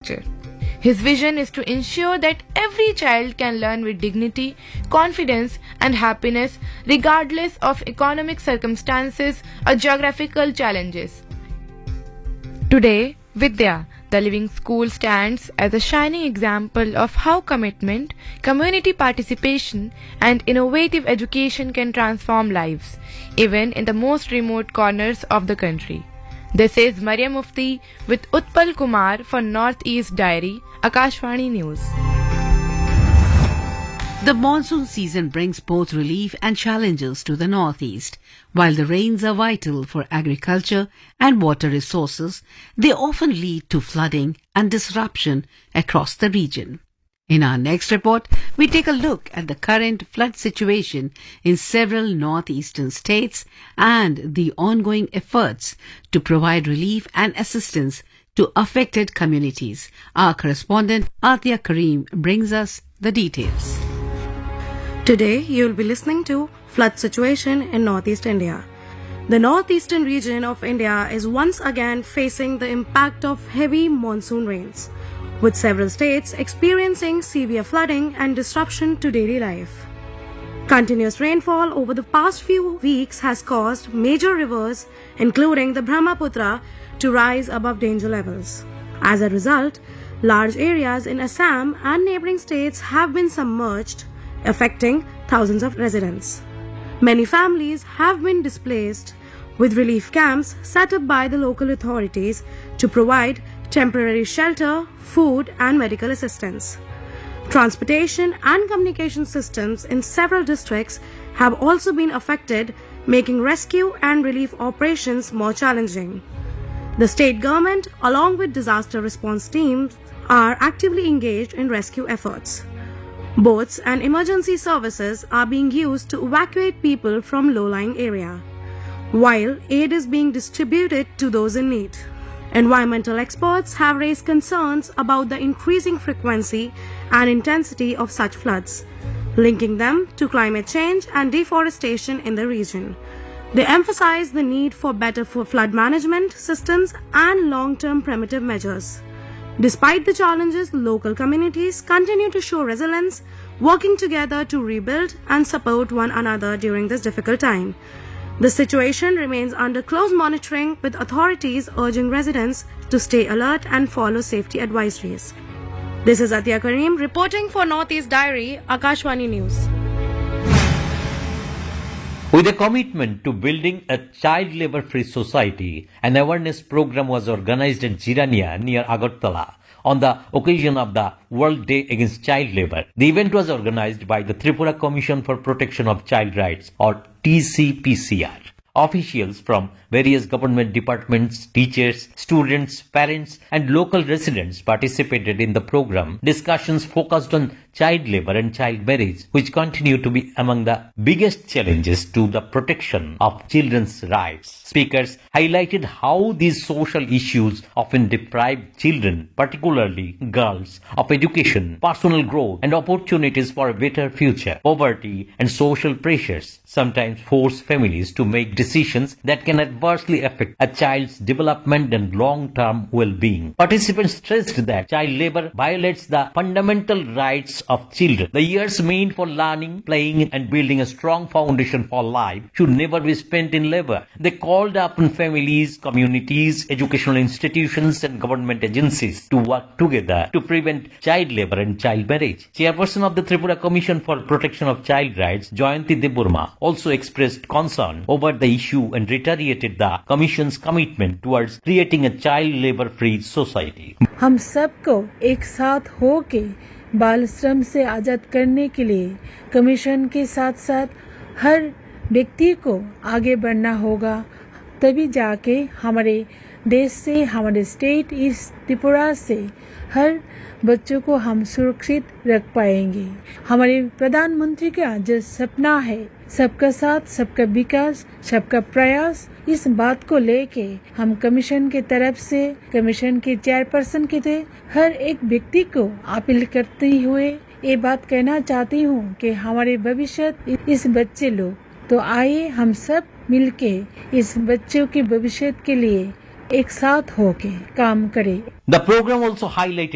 infrastructure. His vision is to ensure that every child can learn with dignity, confidence, and happiness regardless of economic circumstances or geographical challenges. Today, Vidya, the living school, stands as a shining example of how commitment, community participation, and innovative education can transform lives, even in the most remote corners of the country. This is Maria Mufti with Utpal Kumar for Northeast Diary, Akashvani News. The monsoon season brings both relief and challenges to the Northeast. While the rains are vital for agriculture and water resources, they often lead to flooding and disruption across the region. In our next report, we take a look at the current flood situation in several northeastern states and the ongoing efforts to provide relief and assistance to affected communities. Our correspondent Atia Karim brings us the details. Today, you will be listening to flood situation in Northeast India. The northeastern region of India is once again facing the impact of heavy monsoon rains, with several states experiencing severe flooding and disruption to daily life. Continuous rainfall over the past few weeks has caused major rivers, including the Brahmaputra, to rise above danger levels. As a result, large areas in Assam and neighboring states have been submerged, affecting thousands of residents. Many families have been displaced, with relief camps set up by the local authorities to provide temporary shelter, food, and medical assistance. Transportation and communication systems in several districts have also been affected, making rescue and relief operations more challenging. The state government, along with disaster response teams, are actively engaged in rescue efforts. Boats and emergency services are being used to evacuate people from low-lying area, while aid is being distributed to those in need. Environmental experts have raised concerns about the increasing frequency and intensity of such floods, linking them to climate change and deforestation in the region. They emphasize the need for better flood management systems and long-term preventive measures. Despite the challenges, local communities continue to show resilience, working together to rebuild and support one another during this difficult time. The situation remains under close monitoring, with authorities urging residents to stay alert and follow safety advisories. This is Atia Karim reporting for Northeast Diary, Akashvani News. With a commitment to building a child labor-free society, an awareness program was organized at Jirania near Agartala on the occasion of the World Day Against Child Labor. The event was organized by the Tripura Commission for Protection of Child Rights, or TCPCR. Officials from various government departments, teachers, students, parents, and local residents participated in the program. Discussions focused on child labor and child marriage, which continue to be among the biggest challenges to the protection of children's rights. Speakers highlighted how these social issues often deprive children, particularly girls, of education, personal growth, and opportunities for a better future. Poverty and social pressures sometimes force families to make decisions that can adversely affect a child's development and long-term well-being. Participants stressed that child labor violates the fundamental rights of children. The years meant for learning, playing, and building a strong foundation for life should never be spent in labor. They called upon families, communities, educational institutions, and government agencies to work together to prevent child labor and child marriage. Chairperson of the Tripura Commission for Protection of Child Rights, Jayanti Deburma, also expressed concern over the issue and reiterated the Commission's commitment towards creating a child labor-free society. हम सबको एक साथ होके बाल श्रम से आजाद करने के लिए कमीशन के साथ साथ हर व्यक्ति को आगे बढ़ना होगा, तभी जाके हमारे देश से, हमारे स्टेट इस त्रिपुरा से हर बच्चों को हम सुरक्षित रख पाएंगे। हमारे प्रधानमंत्री का जो सपना है, सबका साथ, सबका विकास, सबका प्रयास, इस बात को लेके हम कमीशन के तरफ से, कमीशन के चेयरपर्सन के थे, हर एक व्यक्ति को अपील करते हुए ये बात कहना चाहती हूँ कि हमारे भविष्य इस बच्चे लोग, तो आइए हम सब मिलके इस बच्चों के भविष्य के लिए एक साथ होके काम करें। The program also highlighted